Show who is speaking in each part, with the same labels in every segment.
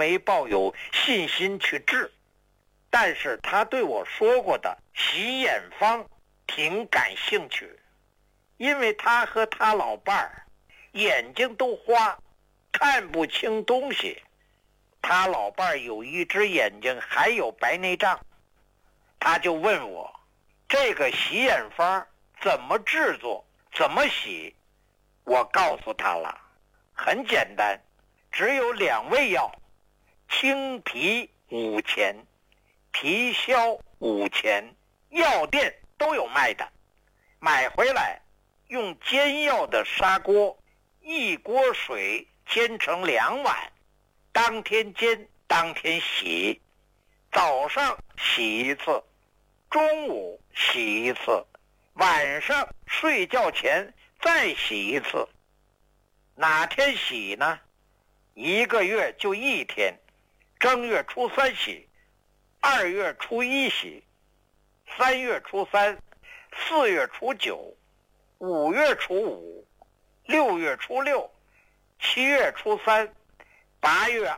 Speaker 1: 没抱有信心去治，但是他对我说过的洗眼方挺感兴趣，因为他和他老伴儿眼睛都花，看不清东西。他老伴儿有一只眼睛还有白内障，他就问我这个洗眼方怎么制作，怎么洗。我告诉他了，很简单，只有2味药，青皮5钱，皮消5钱，药店都有卖的。买回来用煎药的砂锅，1锅水煎成2碗，当天煎当天洗，早上洗一次，中午洗一次，晚上睡觉前再洗一次。哪天洗呢？1个月就1天，正月初3洗，2月初1洗，3月初3，4月初9，5月初5，6月初6，7月初3，8月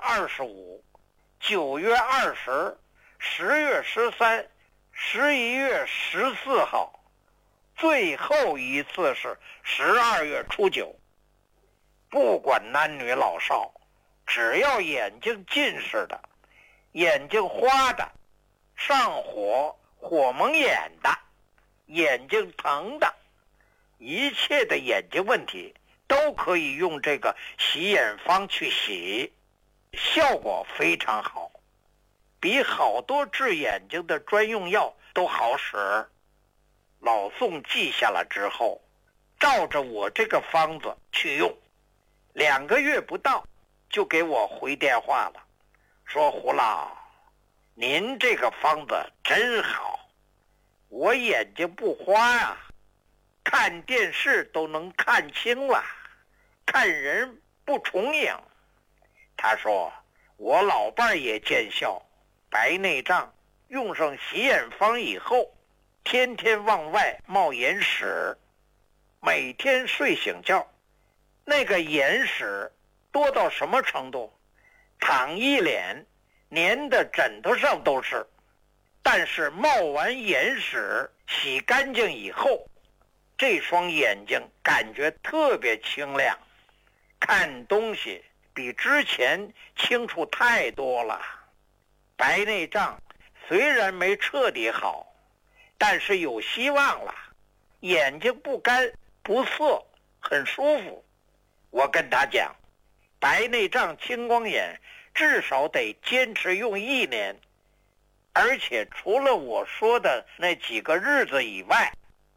Speaker 1: 25，9月20，10月13， 11月14号，最后一次是12月初9。不管男女老少，只要眼睛近视的，眼睛花的，上火火蒙眼的，眼睛疼的，一切的眼睛问题都可以用这个洗眼方去洗，效果非常好，比好多治眼睛的专用药都好使。老宋记下了之后，照着我这个方子去用，2个月不到就给我回电话了，说胡老，您这个方子真好，我眼睛不花啊，看电视都能看清了，看人不重影。他说我老伴儿也见效，白内障用上洗眼方以后，天天往外冒眼屎，每天睡醒觉，那个眼屎多到什么程度？躺一脸粘的枕头上都是。但是冒完眼屎洗干净以后，这双眼睛感觉特别清亮，看东西比之前清楚太多了。白内障虽然没彻底好，但是有希望了，眼睛不干不涩，很舒服。我跟他讲，白内障青光眼至少得坚持用1年，而且除了我说的那几个日子以外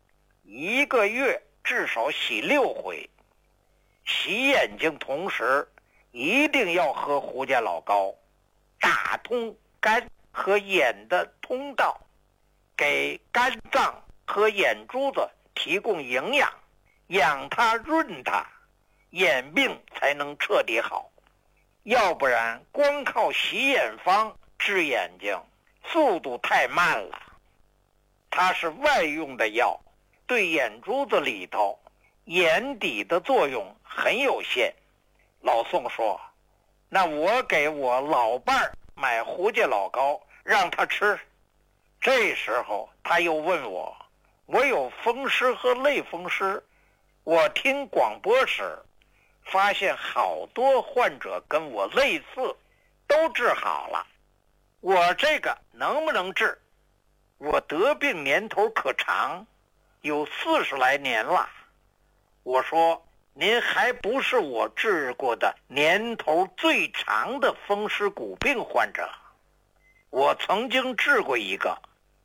Speaker 1: ，1个月至少洗6回。洗眼睛同时一定要喝胡家老膏，打通肝和眼的通道，给肝脏和眼珠子提供营养，养它润它，眼病才能彻底好。要不然光靠洗眼方治眼睛速度太慢了。它是外用的药，对眼珠子里头眼底的作用很有限。老宋说，那我给我老伴儿买胡家老膏让他吃。这时候他又问我，我有风湿和类风湿，我听广播时发现好多患者跟我类似，都治好了，我这个能不能治？我得病年头可长，有40来年了。我说，您还不是我治过的年头最长的风湿骨病患者。我曾经治过一个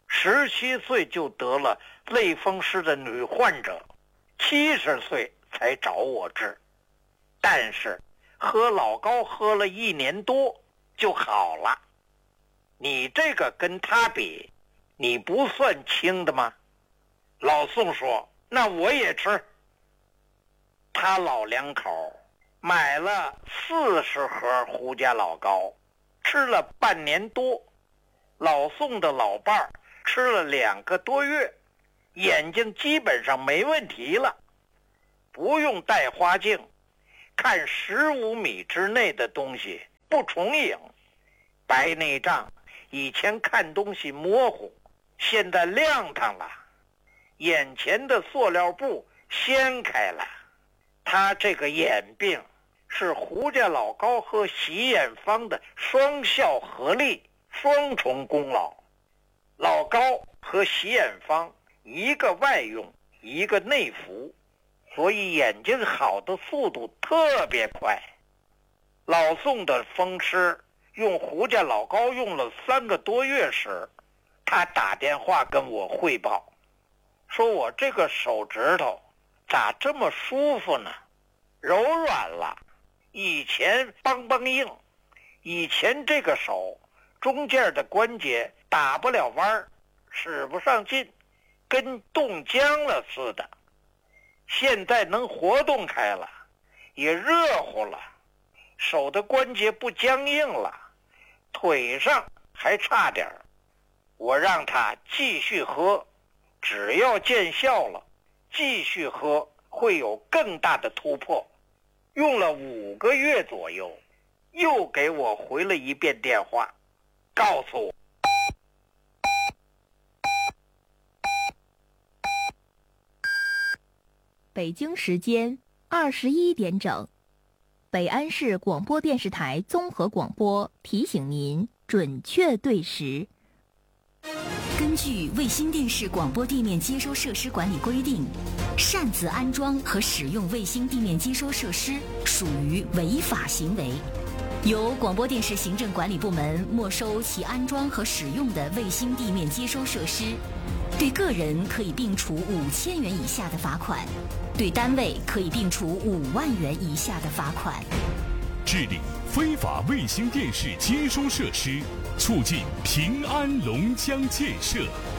Speaker 1: 17岁就得了类风湿的女患者，70岁才找我治，但是喝老膏喝了1年多就好了。你这个跟他比，你不算轻的吗？老宋说，那我也吃。他老两口买了40盒胡家老膏，吃了半年多。老宋的老伴儿吃了2个多月，眼睛基本上没问题了，不用戴花镜，看15米之内的东西不重影， 白内障，以前看东西模糊，现在亮堂了，眼前的塑料布掀开了。他这个眼病是胡家老高和洗眼方的双效合力，双重功劳。老高和洗眼方一个外用，一个内服，所以眼睛好的速度特别快。老宋的风湿用胡家老高用了3个多月时，他打电话跟我汇报，说我这个手指头咋这么舒服呢？柔软了，以前梆梆硬，以前这个手中间的关节打不了弯，使不上劲，跟冻僵了似的。现在能活动开了，也热乎了，手的关节不僵硬了，腿上还差点。我让他继续喝，只要见效了，继续喝会有更大的突破。用了5个月左右，又给我回了一遍电话，告诉我
Speaker 2: 北京时间21点整，北安市广播电视台综合广播提醒您准确对时。
Speaker 3: 根据卫星电视广播地面接收设施管理规定，擅自安装和使用卫星地面接收设施属于违法行为，由广播电视行政管理部门没收其安装和使用的卫星地面接收设施，对个人可以并处5000元以下的罚款，对单位可以并处5万元以下的罚款。
Speaker 4: 治理非法卫星电视接收设施，促进平安龙江建设。